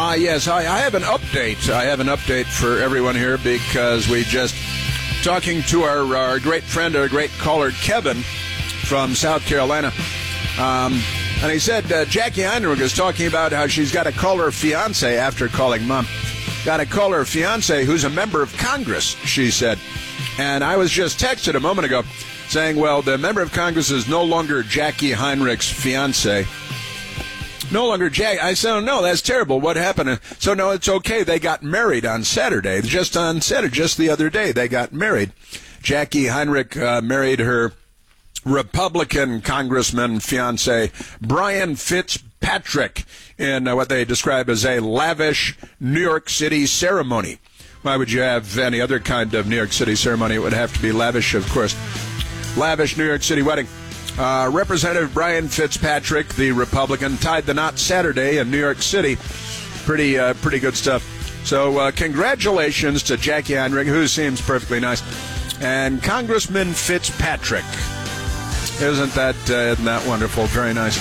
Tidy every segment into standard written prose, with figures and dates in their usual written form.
Yes, I have an update. I have an update for everyone here because we just talking to our great friend, our great caller, Kevin from South Carolina. And he said Jackie Heinrich is talking about how she's got to call her fiance after calling Mom. Got to call her fiance who's a member of Congress, she said. And I was just texted a moment ago saying, well, the member of Congress is no longer Jackie Heinrich's fiance. No longer Jack. I said, oh, no, that's terrible. What happened? So, no, it's okay. They got married on Saturday. Just the other day, they got married. Jackie Heinrich married her Republican Congressman fiance, Brian Fitzpatrick, in what they describe as a lavish New York City ceremony. Why would you have any other kind of New York City ceremony? It would have to be lavish, of course. Lavish New York City wedding. Representative Brian Fitzpatrick, the Republican, tied the knot Saturday in New York City. Pretty good stuff. So congratulations to Jackie Heinrich, who seems perfectly nice, and Congressman Fitzpatrick. Isn't that wonderful? Very nice.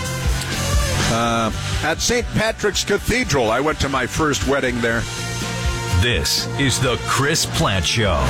At St. Patrick's Cathedral, I went to my first wedding there. This is the Chris Plante Show.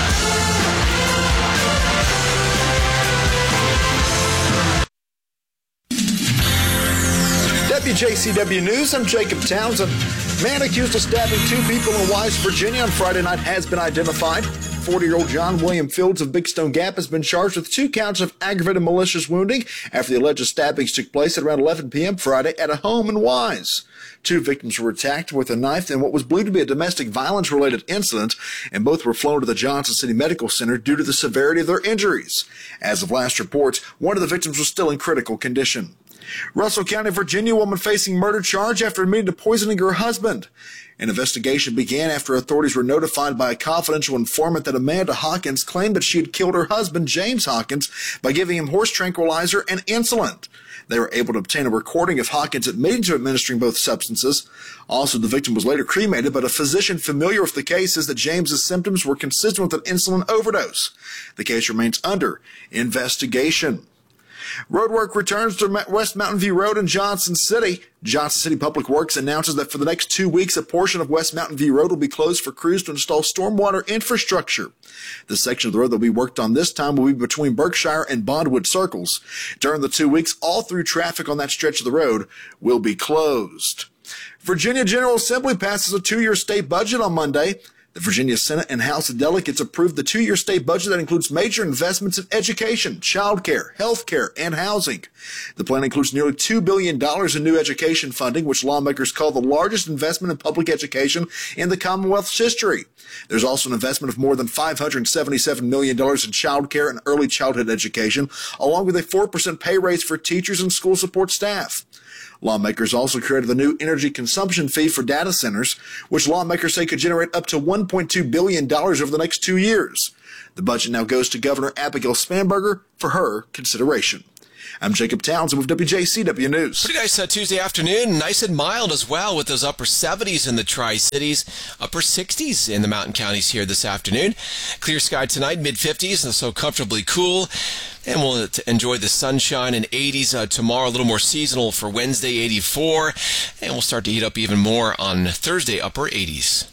WJCW News, I'm Jacob Townsend. Man accused of stabbing two people in Wise, Virginia on Friday night has been identified. 40-year-old John William Fields of Big Stone Gap has been charged with 2 counts of aggravated malicious wounding after the alleged stabbings took place at around 11 p.m. Friday at a home in Wise. 2 victims were attacked with a knife in what was believed to be a domestic violence-related incident, and both were flown to the Johnson City Medical Center due to the severity of their injuries. As of last reports, one of the victims was still in critical condition. Russell County, Virginia, woman facing murder charge after admitting to poisoning her husband. An investigation began after authorities were notified by a confidential informant that Amanda Hawkins claimed that she had killed her husband, James Hawkins, by giving him horse tranquilizer and insulin. They were able to obtain a recording of Hawkins admitting to administering both substances. Also, the victim was later cremated, but a physician familiar with the case says that James's symptoms were consistent with an insulin overdose. The case remains under investigation. Roadwork returns to West Mountain View Road in Johnson City. Johnson City Public Works announces that for the next 2 weeks, a portion of West Mountain View Road will be closed for crews to install stormwater infrastructure. The section of the road that will be worked on this time will be between Berkshire and Bondwood Circles. During the 2 weeks, all through traffic on that stretch of the road will be closed. Virginia General Assembly passes a 2-year state budget on Monday. The Virginia Senate and House of Delegates approved the 2-year state budget that includes major investments in education, child care, health care, and housing. The plan includes nearly $2 billion in new education funding, which lawmakers call the largest investment in public education in the Commonwealth's history. There's also an investment of more than $577 million in child care and early childhood education, along with a 4% pay raise for teachers and school support staff. Lawmakers also created the new energy consumption fee for data centers, which lawmakers say could generate up to $1.2 billion over the next 2 years. The budget now goes to Governor Abigail Spanberger for her consideration. I'm Jacob Townsend with WJCW News. Pretty nice Tuesday afternoon. Nice and mild as well with those upper 70s in the Tri-Cities, upper 60s in the mountain counties here this afternoon. Clear sky tonight, mid-50s, and so comfortably cool. And we'll enjoy the sunshine in 80s tomorrow, a little more seasonal for Wednesday, 84. And we'll start to heat up even more on Thursday, upper 80s.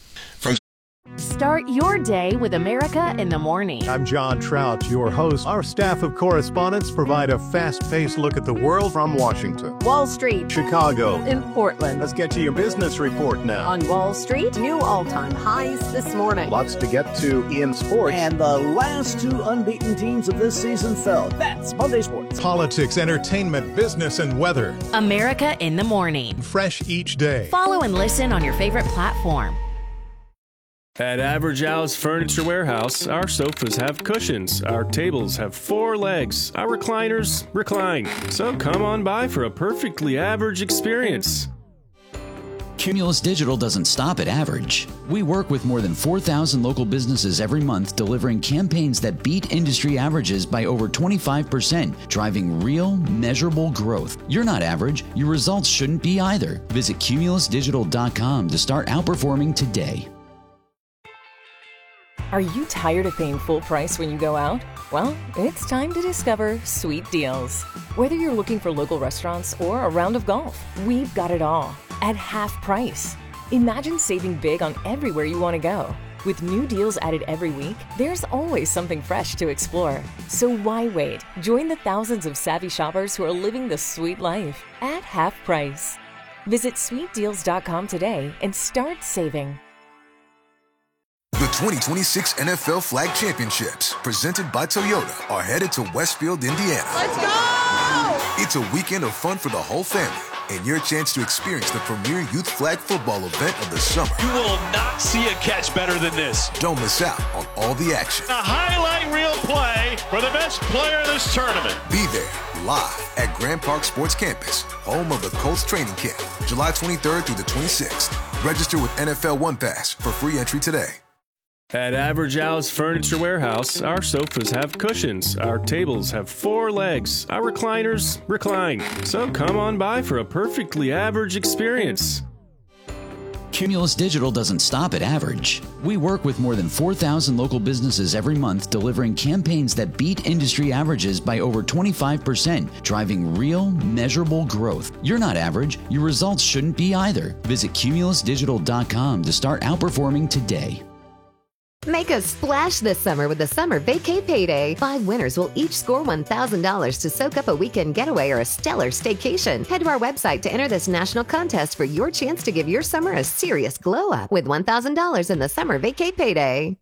Start your day with America in the Morning. I'm John Trout, your host. Our staff of correspondents provide a fast-paced look at the world from Washington, Wall Street, Chicago, in Portland. Let's get to your business report now. On Wall Street, new all-time highs this morning. Lots to get to in sports. And the last 2 unbeaten teams of this season fell. That's Monday Sports. Politics, entertainment, business, and weather. America in the Morning. Fresh each day. Follow and listen on your favorite platform. At Average Al's Furniture Warehouse, our sofas have cushions, our tables have 4 legs, our recliners recline. So come on by for a perfectly average experience. Cumulus Digital doesn't stop at average. We work with more than 4,000 local businesses every month, delivering campaigns that beat industry averages by over 25%, driving real, measurable growth. You're not average. Your results shouldn't be either. Visit cumulusdigital.com to start outperforming today. Are you tired of paying full price when you go out? Well, it's time to discover Sweet Deals. Whether you're looking for local restaurants or a round of golf, we've got it all. at half price. Imagine saving big on everywhere you want to go. With new deals added every week, there's always something fresh to explore. So why wait? Join the thousands of savvy shoppers who are living the sweet life at half price. Visit sweetdeals.com today and start saving. The 2026 NFL Flag Championships, presented by Toyota, are headed to Westfield, Indiana. Let's go! It's a weekend of fun for the whole family, and your chance to experience the premier youth flag football event of the summer. You will not see a catch better than this. Don't miss out on all the action. A highlight reel play for the best player in this tournament. Be there, live at Grand Park Sports Campus, home of the Colts training camp, July 23rd through the 26th. Register with NFL One Pass for free entry today. At Average Al's Furniture Warehouse, our sofas have cushions, our tables have 4 legs, our recliners recline. So come on by for a perfectly average experience. Cumulus Digital doesn't stop at average. We work with more than 4,000 local businesses every month, delivering campaigns that beat industry averages by over 25%, driving real, measurable growth. You're not average. Your results shouldn't be either. Visit cumulusdigital.com to start outperforming today. Make a splash this summer with the Summer Vacay Payday. 5 winners will each score $1,000 to soak up a weekend getaway or a stellar staycation. Head to our website to enter this national contest for your chance to give your summer a serious glow up with $1,000 in the Summer Vacay Payday.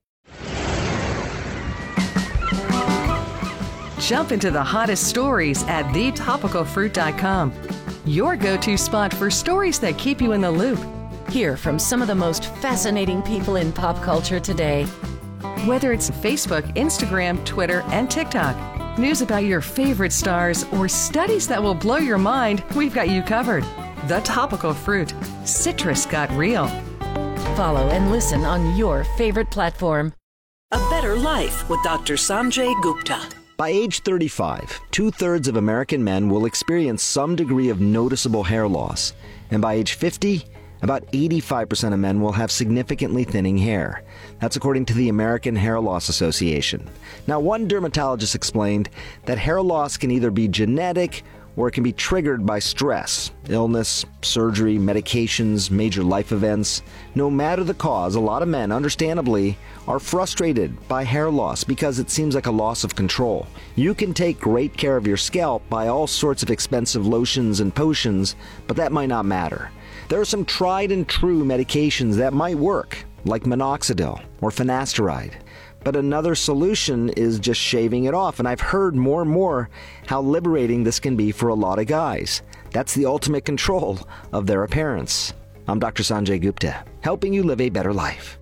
Jump into the hottest stories at thetopicalfruit.com. Your go-to spot for stories that keep you in the loop. Hear from some of the most fascinating people in pop culture today. Whether it's Facebook, Instagram, Twitter, and TikTok, news about your favorite stars, or studies that will blow your mind, we've got you covered. The Topical Fruit. Citrus got real. Follow and listen on your favorite platform. A Better Life with Dr. Sanjay Gupta. By age 35, 2/3 of American men will experience some degree of noticeable hair loss. And by age 50, about 85% of men will have significantly thinning hair. That's according to the American Hair Loss Association. Now, one dermatologist explained that hair loss can either be genetic or it can be triggered by stress, illness, surgery, medications, major life events. No matter the cause, a lot of men, understandably, are frustrated by hair loss because it seems like a loss of control. You can take great care of your scalp by all sorts of expensive lotions and potions, but that might not matter. There are some tried and true medications that might work, like minoxidil or finasteride. But another solution is just shaving it off, and I've heard more and more how liberating this can be for a lot of guys. That's the ultimate control of their appearance. I'm Dr. Sanjay Gupta, helping you live a better life.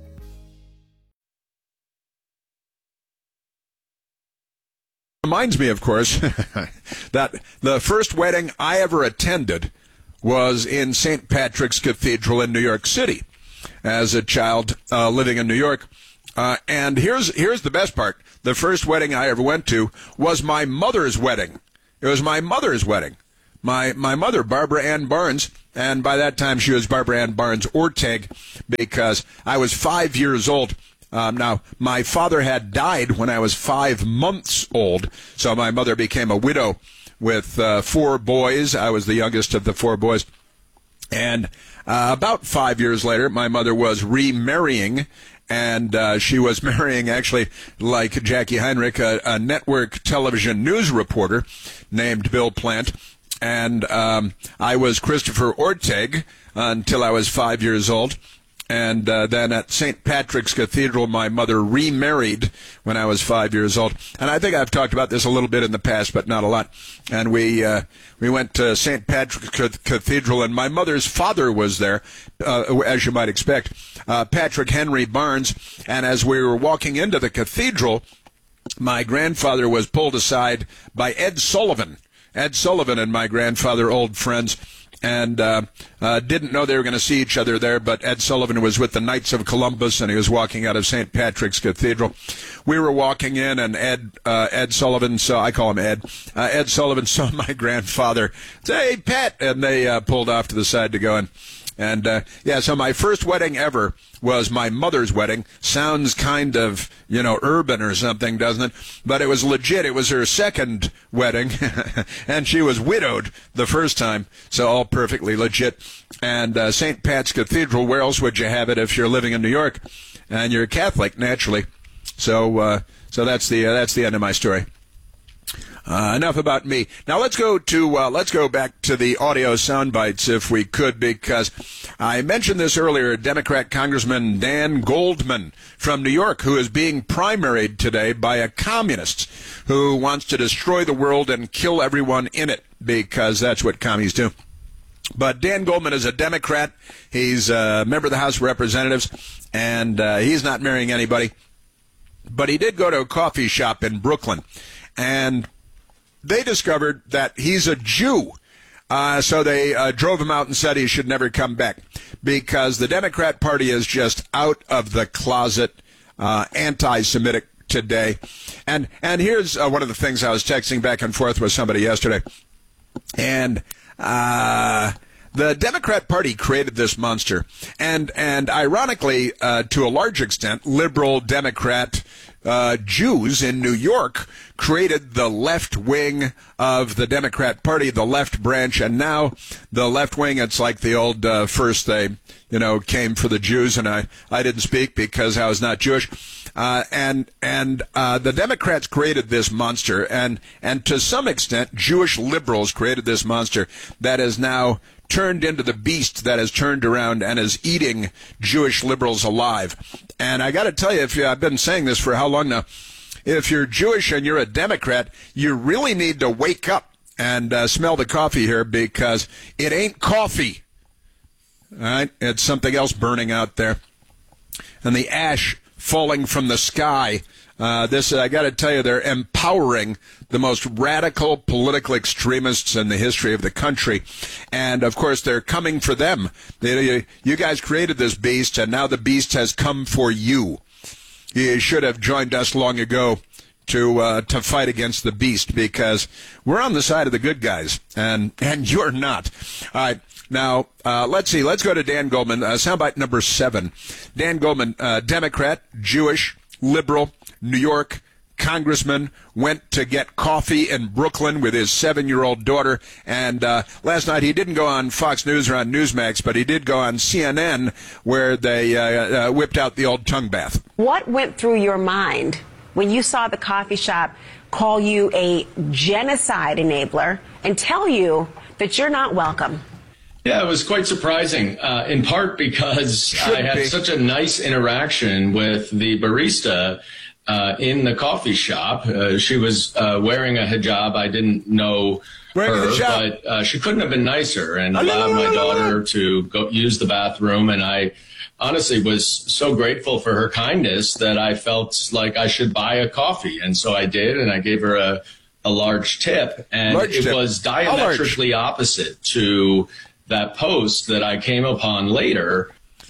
Reminds me, of course, that the first wedding I ever attended was in St. Patrick's Cathedral in New York City as a child living in New York. And here's the best part. The first wedding I ever went to was my mother's wedding. It was my mother's wedding. My mother, Barbara Ann Barnes, and by that time she was Barbara Ann Barnes Orteg because I was 5 years old. Now, my father had died when I was 5 months old, so my mother became a widow with 4 boys. I was the youngest of the 4 boys. And about 5 years later, my mother was remarrying, and she was marrying, actually, like Jackie Heinrich, a network television news reporter named Bill Plant. And I was Christopher Orteg until I was 5 years old. And then at St. Patrick's Cathedral, my mother remarried when I was 5 years old. And I think I've talked about this a little bit in the past, but not a lot. And we went to St. Patrick's Cathedral, and my mother's father was there, as you might expect, Patrick Henry Barnes. And as we were walking into the cathedral, my grandfather was pulled aside by Ed Sullivan. Ed Sullivan and my grandfather, old friends. And didn't know they were going to see each other there, but Ed Sullivan was with the Knights of Columbus, and he was walking out of St. Patrick's Cathedral. We were walking in, and Ed Sullivan saw, I call him Ed, Ed Sullivan saw my grandfather say, "Hey, Pat," and they pulled off to the side to go and And, so my first wedding ever was my mother's wedding. Sounds kind of, urban or something, doesn't it? But it was legit. It was her second wedding, and she was widowed the first time, so all perfectly legit. And St. Pat's Cathedral, where else would you have it if you're living in New York? And you're Catholic, naturally. So that's the end of my story. Enough about me. Now let's go back to the audio sound bites if we could, because I mentioned this earlier. Democrat Congressman Dan Goldman from New York, who is being primaried today by a communist who wants to destroy the world and kill everyone in it, because that's what commies do. But Dan Goldman is a Democrat. He's a member of the House of Representatives, and he's not marrying anybody. But he did go to a coffee shop in Brooklyn, and they discovered that he's a Jew. So they drove him out and said he should never come back, because the Democrat Party is just out of the closet, anti-Semitic today. And here's one of the things I was texting back and forth with somebody yesterday. And the Democrat Party created this monster. And ironically, to a large extent, liberal Democrat Jews in New York created the left wing of the Democrat Party, the left branch, and now the left wing, it's like the old first they, came for the Jews, and I didn't speak because I was not Jewish. And the Democrats created this monster, and to some extent, Jewish liberals created this monster that is now turned into the beast that has turned around and is eating Jewish liberals alive. And I got to tell you, I've been saying this for how long now, if you're Jewish and you're a Democrat, you really need to wake up and smell the coffee here, because it ain't coffee. All right? It's something else burning out there. And the ash falling from the sky. I got to tell you, they're empowering the most radical political extremists in the history of the country. And, of course, they're coming for them. You guys created this beast, and now the beast has come for you. You should have joined us long ago to fight against the beast, because we're on the side of the good guys, and you're not. All right. Now, let's see. Let's go to Dan Goldman. Soundbite number 7. Dan Goldman, Democrat, Jewish, liberal, New York congressman, went to get coffee in Brooklyn with his 7-year-old daughter. And last night he didn't go on Fox News or on Newsmax, but he did go on CNN, where they whipped out the old tongue bath. What went through your mind when you saw the coffee shop call you a genocide enabler and tell you that you're not welcome? Yeah, it was quite surprising, in part because I had such a nice interaction with the barista in the coffee shop. She was wearing a hijab. I didn't know her, but she couldn't have been nicer, and allowed my daughter to go use the bathroom. And I honestly was so grateful for her kindness that I felt like I should buy a coffee. And so I did, and I gave her a large tip. And it was diametrically opposite to that post that I came upon later.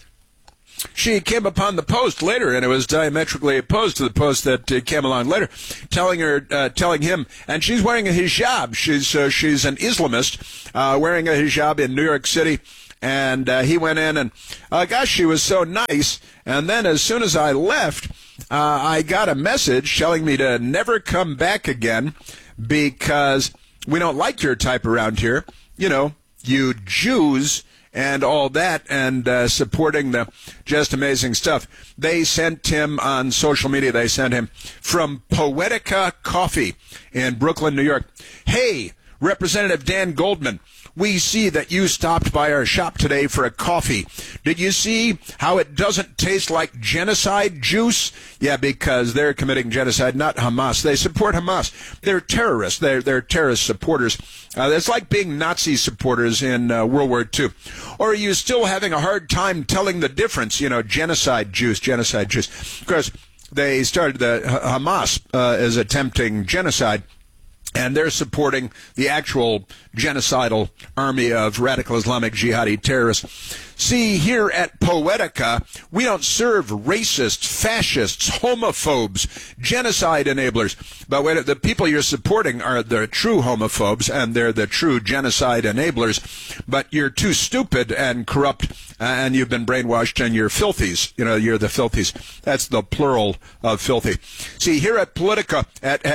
She came upon the post later, and it was diametrically opposed to the post that came along later, telling him, and she's wearing a hijab. She's an Islamist, wearing a hijab in New York City, and he went in, and gosh, she was so nice. And then as soon as I left, I got a message telling me to never come back again, because we don't like your type around here. You Jews and all that, and supporting the just amazing stuff. They sent him on social media, they sent him from Poetica Coffee in Brooklyn, New York. Hey, Representative Dan Goldman, we see that you stopped by our shop today for a coffee. Did you see how it doesn't taste like genocide juice? Yeah, because they're committing genocide, not Hamas. They support Hamas. They're terrorists. They're terrorist supporters. It's like being Nazi supporters in World War II. Or are you still having a hard time telling the difference? Genocide juice, genocide juice. Of course, they started Hamas as attempting genocide, and they're supporting the actual genocidal army of radical Islamic jihadi terrorists. See, here at Poetica, we don't serve racists, fascists, homophobes, genocide enablers. But the people you're supporting are the true homophobes, and they're the true genocide enablers. But you're too stupid and corrupt, and you've been brainwashed, and you're filthies. You're the filthies. That's the plural of filthy. See, here at Poetica,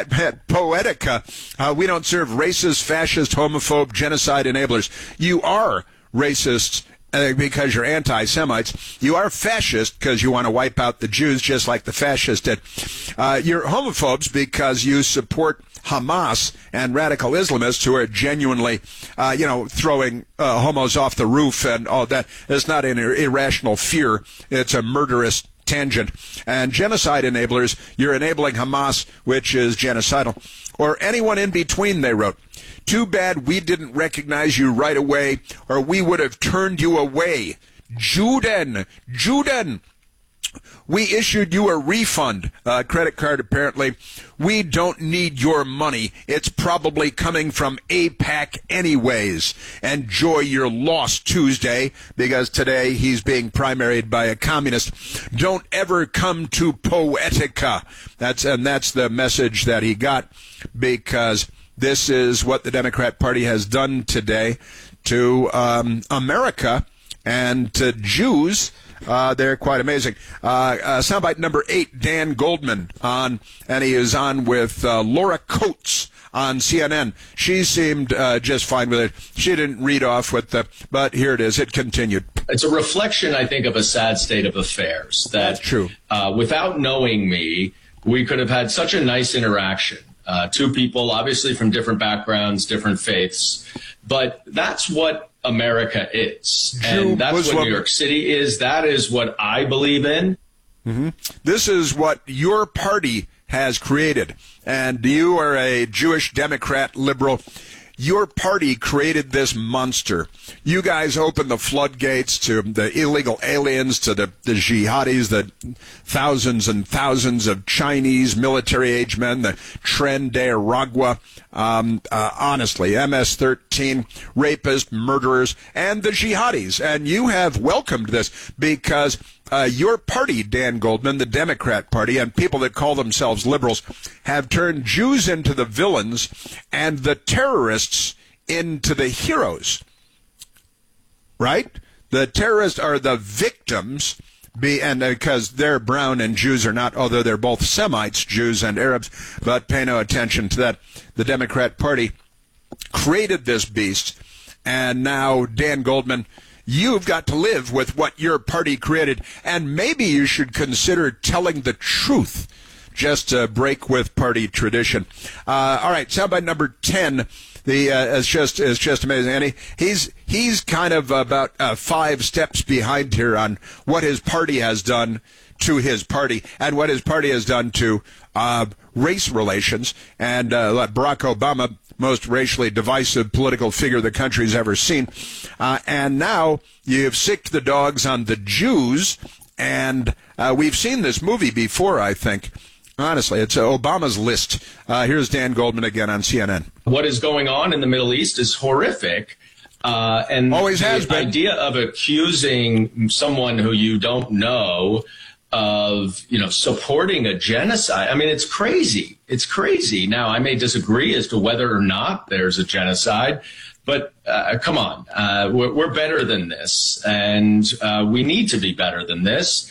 we don't serve racist, fascist, homophobe, genocide enablers. You are racists because you're anti-Semites. You are fascist because you want to wipe out the Jews just like the fascists did. You're homophobes because you support Hamas and radical Islamists who are genuinely, throwing homos off the roof and all that. It's not an irrational fear. It's a murderous tangent. And genocide enablers, you're enabling Hamas, which is genocidal. Or anyone in between, they wrote. Too bad we didn't recognize you right away, or we would have turned you away. Juden. We issued you a refund, credit card apparently. We don't need your money. It's probably coming from AIPAC anyways. Enjoy your loss Tuesday, because today he's being primaried by a communist. Don't ever come to Poetica. That's the message that he got, because this is what the Democrat Party has done today to America and to Jews. They're quite amazing. Soundbite number 8, Dan Goldman and he is on with Laura Coates on CNN. She seemed just fine with it. She didn't read off but here it is. It continued. It's a reflection, I think, of a sad state of affairs. That's true. Without knowing me, we could have had such a nice interaction. Two people, obviously from different backgrounds, different faiths, but that's what America is. And that's what New York City is. That is what I believe in. Mm-hmm. This is what your party has created. And you are a Jewish Democrat liberal. Your party created this monster. You guys opened the floodgates to the illegal aliens, to the jihadis, the thousands and thousands of Chinese military-age men, the Tren de Aragua, honestly, MS-13, rapists, murderers, and the jihadis. And you have welcomed this because your party, Dan Goldman, the Democrat Party, and people that call themselves liberals, have turned Jews into the villains and the terrorists into the heroes. Right? The terrorists are the victims, and because they're brown and Jews are not, although they're both Semites, Jews and Arabs, but pay no attention to that. The Democrat Party created this beast, and now Dan Goldman, you've got to live with what your party created, and maybe you should consider telling the truth just to break with party tradition. All right, soundbite number 10. It's just amazing. And he's kind of about 5 steps behind here on what his party has done to his party and what his party has done to race relations. And Barack Obama, most racially divisive political figure the country's ever seen. And now you've sicked the dogs on the Jews. And we've seen this movie before, I think. Honestly, it's Obama's List. Here's Dan Goldman again on CNN. What is going on in the Middle East is horrific. And always has been. The idea of accusing someone who you don't know of, supporting a genocide. I mean, it's crazy. It's crazy. Now, I may disagree as to whether or not there's a genocide, but come on, we're better than this, and we need to be better than this.